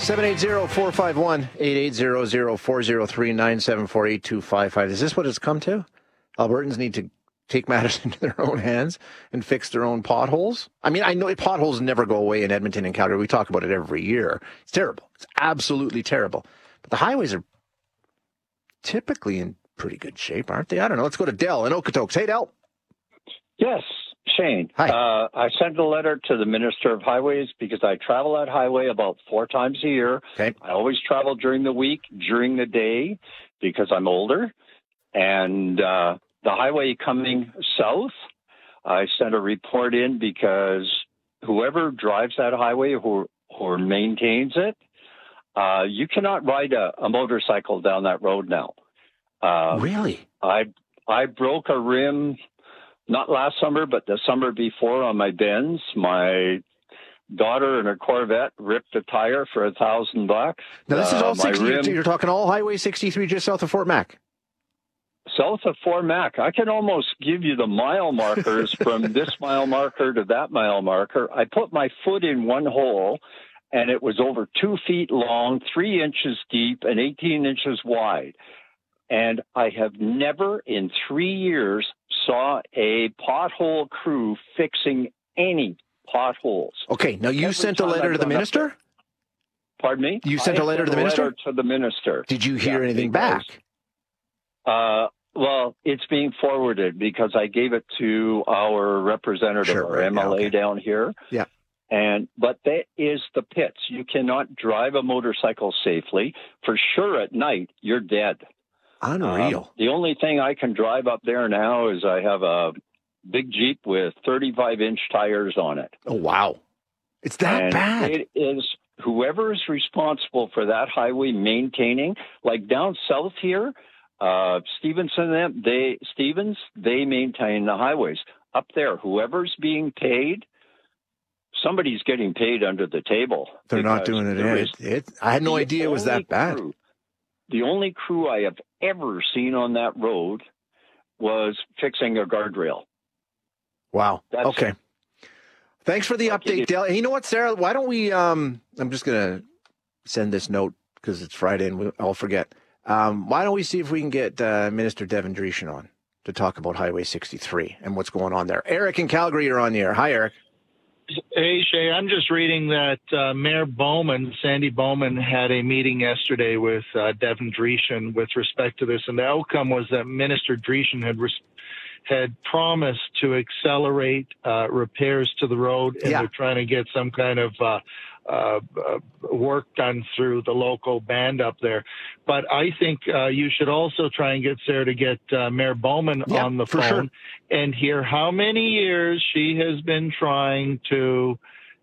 780-451-8800-403-974-8255. Is this what it's come to? Albertans need to take matters into their own hands and fix their own potholes? I mean, I know potholes never go away in Edmonton and Calgary. We talk about it every year. It's terrible. It's absolutely terrible. But the highways are typically in pretty good shape, aren't they? I don't know. Let's go to Del in Okotoks. Hey, Del. Yes, Shane. Hi. I sent a letter to the Minister of Highways because I travel that highway about 4 times a year. Okay. I always travel during the week, during the day, because I'm older. And the highway coming south, I sent a report in because whoever drives that highway or maintains it, you cannot ride a motorcycle down that road now. Really? I broke a rim. Not last summer, but the summer before on my Benz. My daughter in a Corvette ripped a tire for $1,000. Now, this is all 63. You're talking all Highway 63 just south of Fort Mac. South of Fort Mac. I can almost give you the mile markers from this mile marker to that mile marker. I put my foot in one hole, and it was over 2 feet long, 3 inches deep, and 18 inches wide. And I have never in 3 years saw a pothole crew fixing any potholes. Okay, now you sent a letter to the minister? Pardon me? You sent a letter to the minister? Letter to the minister. Did you hear anything back? Well, it's being forwarded because I gave it to our representative, our MLA down here. Yeah. But that is the pits. You cannot drive a motorcycle safely. For sure at night, you're dead. Unreal. The only thing I can drive up there now is I have a big Jeep with 35-inch tires on it. Oh, wow. It's that bad. It is whoever is responsible for that highway maintaining, like down south here, Stevens, they maintain the highways. Up there, whoever's being paid, somebody's getting paid under the table. They're not doing it. I had no idea it was that bad. The only crew I have ever seen on that road was fixing a guardrail. Wow. Okay. Thanks for the update, Dale. You know what, Sarah? Why don't we, I'm just going to send this note because it's Friday and I'll forget. Why don't we see if we can get Minister Devin Dreeshen on to talk about Highway 63 and what's going on there. Eric in Calgary, you're on the air. Hi, Eric. Hey, Shay, I'm just reading that Mayor Bowman, Sandy Bowman, had a meeting yesterday with Devin Dreeshen with respect to this, and the outcome was that Minister Dreeshen had promised to accelerate repairs to the road, and they're trying to get some kind of work done through the local band up there. But I think you should also try and get Sarah to get Mayor Bowman on the phone and hear how many years she has been trying to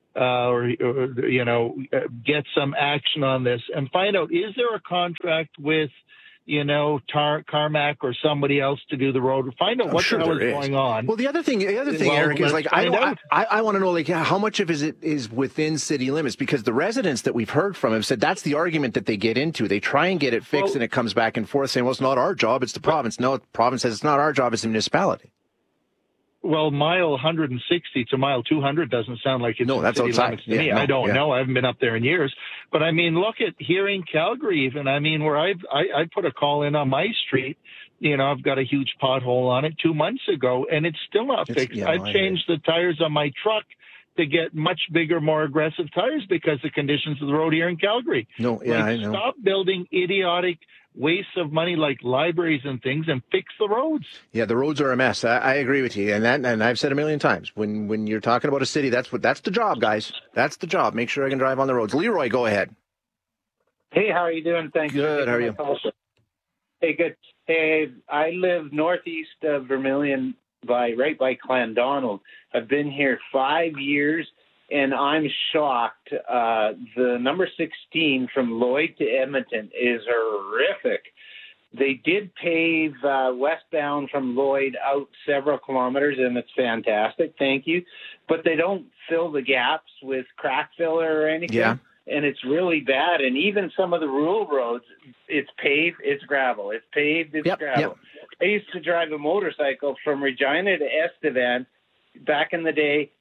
get some action on this and find out, is there a contract with Carmack or somebody else to do the road? Find out what the hell is going on. Well, the other thing, Eric, is like I want to know like how much of it is within city limits, because the residents that we've heard from have said that's the argument that they get into. They try and get it fixed, and it comes back and forth saying, "Well, it's not our job; it's the province." No, the province says it's not our job; it's the municipality. Well, mile 160 to mile 200 doesn't sound like it's that's city outside. limits to me. I don't know. I haven't been up there in years. But I mean, look at here in Calgary even. I mean, where I put a call in on my street, I've got a huge pothole on it 2 months ago, and it's still not fixed. I've changed the tires on my truck to get much bigger, more aggressive tires because the conditions of the road here in Calgary. I know. Stop building idiotic wastes of money like libraries and things and fix the roads. Yeah, the roads are a mess. I agree with you. And I've said a million times, when you're talking about a city, that's the job, guys. That's the job. Make sure I can drive on the roads. Leroy, go ahead. Hey, how are you doing? Thanks. Good. How are you? Hey, good. Hey, I live northeast of Vermilion right by Clandonald. I've been here 5 years, and I'm shocked. The number 16 from Lloyd to Edmonton is horrific. They did pave westbound from Lloyd out several kilometers, and it's fantastic. Thank you. But they don't fill the gaps with crack filler or anything. Yeah. And it's really bad. And even some of the rural roads, it's paved, it's gravel. It's paved, it's gravel. Yep. I used to drive a motorcycle from Regina to Estevan back in the day.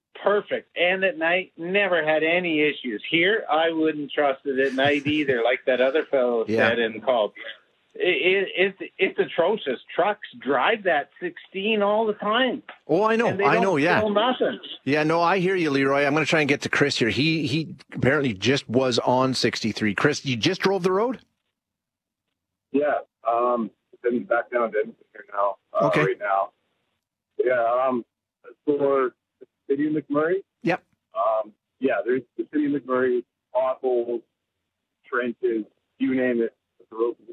perfect. And at night, never had any issues. Here, I wouldn't trust it at night either, like that other fellow said and called. It's atrocious. Trucks drive that 16 all the time. Oh, I know. Yeah. Nothing. Yeah, no, I hear you, Leroy. I'm going to try and get to Chris here. He apparently just was on 63. Chris, you just drove the road? Yeah. Been back down to Edmonton here now. Okay. Right now. Yeah. For the city of McMurray. Yep. There's the city of McMurray, potholes, trenches, you name it. The road conditions.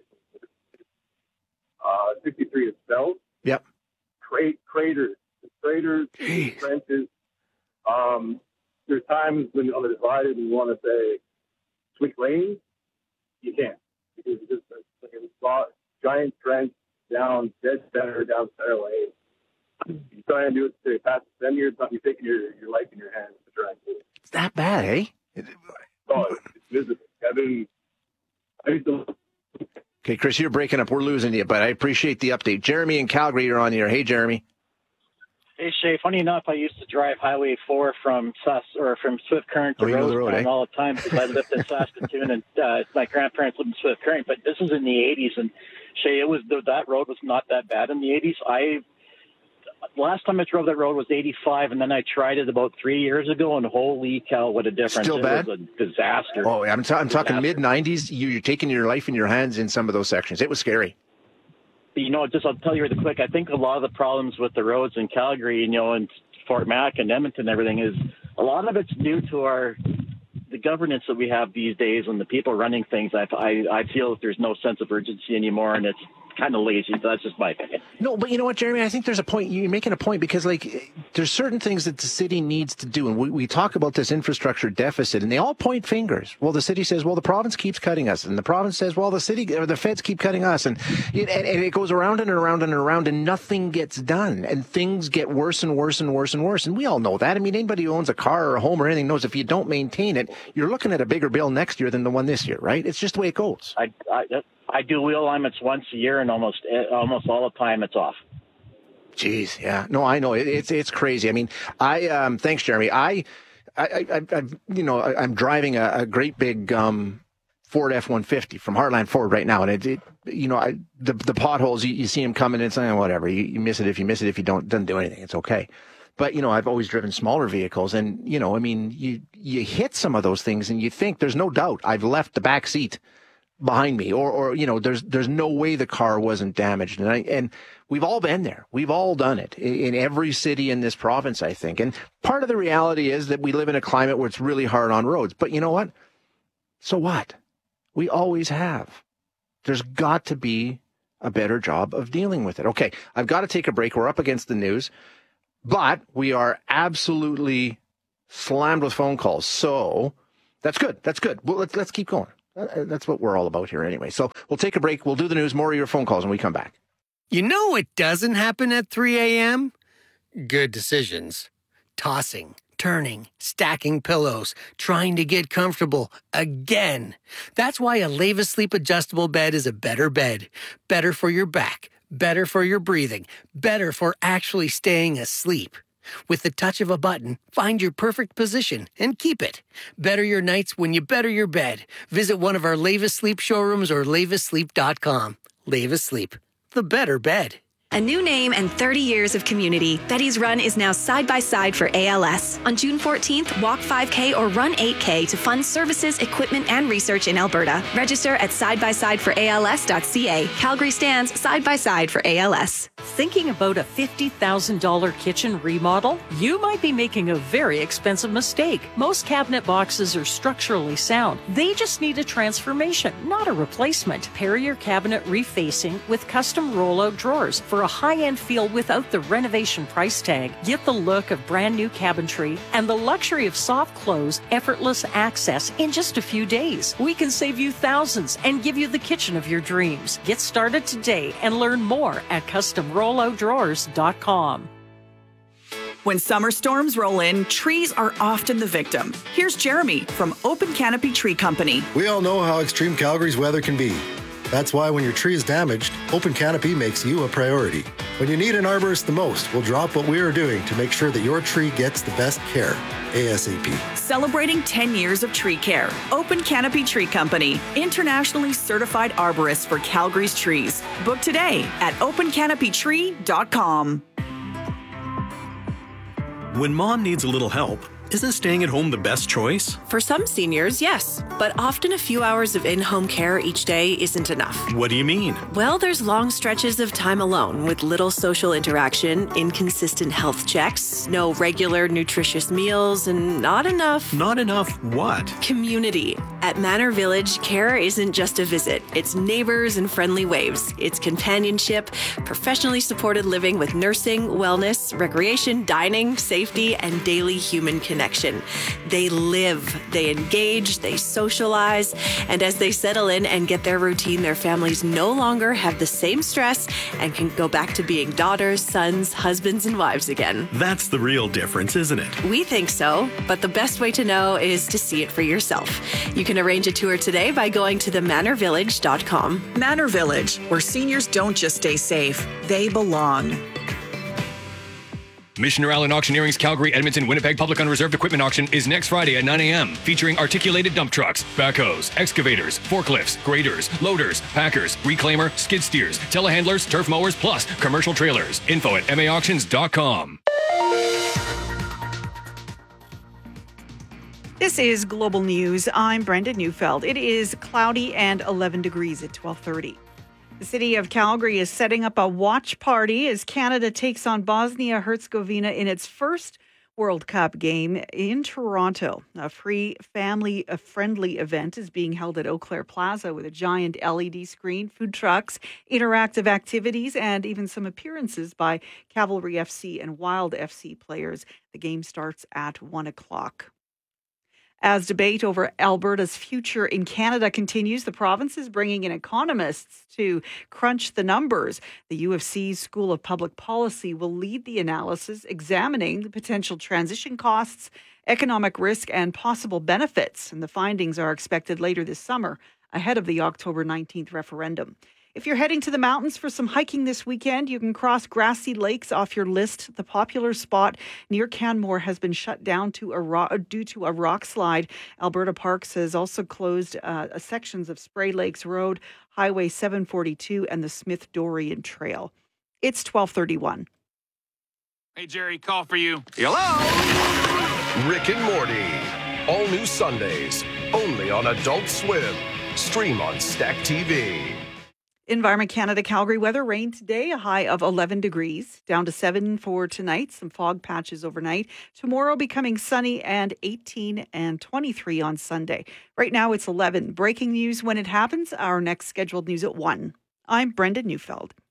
63 itself. Yep. Craters, Jeez. trenches. There's times when on the divided you want to say switch lanes, you can't because it's just like a giant trench down dead center down center lane. You try and do it to pass the 10 years, you're taking your life in your hands to try and do it. It's that bad, eh? Oh, it's visible. I used to. Okay, Chris, you're breaking up. We're losing you, but I appreciate the update. Jeremy in Calgary, you're on here. Hey, Jeremy. Hey, Shay. Funny enough, I used to drive Highway 4 from Swift Current to Roseburn all the time because I lived in Saskatoon and my grandparents lived in Swift Current. But this was in the 80s, and Shay, that road was not that bad in the 80s. Last time I drove that road was 85, and then I tried it about 3 years ago, and holy cow, what a difference. Still bad? It was a disaster. Oh, I'm talking mid-90s. You're taking your life in your hands in some of those sections. It was scary. I'll tell you really quick, I think a lot of the problems with the roads in Calgary, and Fort Mac and Edmonton and everything is a lot of it's due to the governance that we have these days and the people running things. I feel that there's no sense of urgency anymore, and it's kind of lazy. But that's just my opinion. No, but you know what, Jeremy? I think there's a point. You're making a point because, there's certain things that the city needs to do. And we talk about this infrastructure deficit, and they all point fingers. Well, the city says, well, the province keeps cutting us. And the province says, well, the city or the feds keep cutting us. And it goes around and around and around, and nothing gets done. And things get worse and worse and worse and worse. And we all know that. I mean, anybody who owns a car or a home or anything knows if you don't maintain it, you're looking at a bigger bill next year than the one this year, right? It's just the way it goes. I do wheel alignments once a year, and almost all the time it's off. Jeez, yeah. No, I know it's crazy. I mean, thanks, Jeremy. I'm driving a great big Ford F-150 from Heartland Ford right now, and the potholes you see them coming, and it's whatever. You miss it if you miss it. If you don't, it doesn't do anything. It's okay. But, I've always driven smaller vehicles, and, you hit some of those things, and you think there's no doubt I've left the back seat behind me, or there's no way the car wasn't damaged, and we've all been there. We've all done it in every city in this province, I think. And part of the reality is that we live in a climate where it's really hard on roads. But you know what? So what? We always have. There's got to be a better job of dealing with it. Okay, I've got to take a break. We're up against the news, but we are absolutely slammed with phone calls. So that's good. That's good. Well, let's keep going. That's what we're all about here anyway. So we'll take a break. We'll do the news, more of your phone calls when we come back. You know what doesn't happen at 3 a.m.? Good decisions. Tossing, turning, stacking pillows, trying to get comfortable again. That's why a Leva Sleep adjustable bed is a better bed. Better for your back, better for your breathing, better for actually staying asleep. With the touch of a button, find your perfect position and keep it. Better your nights when you better your bed. Visit one of our Leva Sleep showrooms or levasleep.com. Leva Sleep, the better bed. A new name and 30 years of community. Betty's Run is now side by side for ALS. On June 14th, walk 5K or run 8K to fund services, equipment, and research in Alberta. Register at sidebysideforals.ca. Calgary stands side by side for ALS. Thinking about a $50,000 kitchen remodel? You might be making a very expensive mistake. Most cabinet boxes are structurally sound. They just need a transformation, not a replacement. Pair your cabinet refacing with custom rollout drawers for a high-end feel without the renovation price tag. Get the look of brand new cabinetry and the luxury of soft close, effortless access in just a few days. We can save you thousands and give you the kitchen of your dreams. Get started today and learn more at customrolloutdrawers.com. When summer storms roll in, trees are often the victim. Here's Jeremy from Open Canopy Tree Company. We all know how extreme Calgary's weather can be. That's why when your tree is damaged, Open Canopy makes you a priority. When you need an arborist the most, we'll drop what we are doing to make sure that your tree gets the best care, ASAP. Celebrating 10 years of tree care. Open Canopy Tree Company, internationally certified arborist for Calgary's trees. Book today at opencanopytree.com. When mom needs a little help, isn't staying at home the best choice? For some seniors, yes. But often a few hours of in-home care each day isn't enough. What do you mean? Well, there's long stretches of time alone with little social interaction, inconsistent health checks, no regular nutritious meals, and not enough... Not enough what? Community. At Manor Village, care isn't just a visit. It's neighbors and friendly waves. It's companionship, professionally supported living with nursing, wellness, recreation, dining, safety, and daily human connection. They live, they engage, they socialize, and as they settle in and get their routine, their families no longer have the same stress and can go back to being daughters, sons, husbands, and wives again. That's the real difference, isn't it? We think so, but the best way to know is to see it for yourself. You can arrange a tour today by going to themanorvillage.com. Manor Village, where seniors don't just stay safe, they belong. Missioner Allen Auctioneering's Calgary, Edmonton, Winnipeg Public Unreserved Equipment Auction is next Friday at 9 a.m. featuring articulated dump trucks, backhoes, excavators, forklifts, graders, loaders, packers, reclaimer, skid steers, telehandlers, turf mowers, plus commercial trailers. Info at maauctions.com. This is Global News. I'm Brenda Neufeld. It is cloudy and 11 degrees at 12:30. The city of Calgary is setting up a watch party as Canada takes on Bosnia-Herzegovina in its first World Cup game in Toronto. A free family-friendly event is being held at Eau Claire Plaza with a giant LED screen, food trucks, interactive activities, and even some appearances by Cavalry FC and Wild FC players. The game starts at 1 o'clock. As debate over Alberta's future in Canada continues, the province is bringing in economists to crunch the numbers. The U of C's School of Public Policy will lead the analysis, examining the potential transition costs, economic risk, and possible benefits. And the findings are expected later this summer, ahead of the October 19th referendum. If you're heading to the mountains for some hiking this weekend, you can cross Grassy Lakes off your list. The popular spot near Canmore has been shut down due to a rock slide. Alberta Parks has also closed sections of Spray Lakes Road, Highway 742, and the Smith Dorian Trail. It's 12:31. Hey, Jerry, call for you. Hello? Rick and Morty. All new Sundays, only on Adult Swim. Stream on Stack TV. Environment Canada Calgary weather, rain today, a high of 11 degrees, down to 7 for tonight, some fog patches overnight. Tomorrow becoming sunny and 18 and 23 on Sunday. Right now it's 11. Breaking news when it happens. Our next scheduled news at 1. I'm Brenda Neufeld.